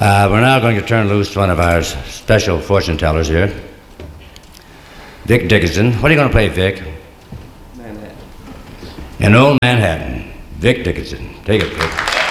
We're now going to turn loose one of our special fortune tellers here, Vic Dickinson. What are you going to play, Vic? Manhattan. In Old Manhattan. Vic Dickinson. Take it, Vic.